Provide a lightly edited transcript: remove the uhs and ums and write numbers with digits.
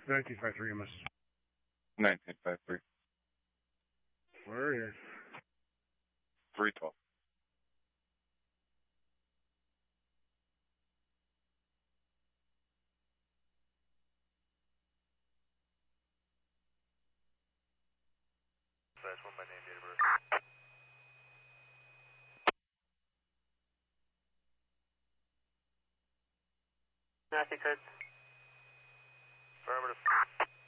1953, MS. 1953. Where are you? 312. That's one by name, date of birth. Nasty code. Affirmative.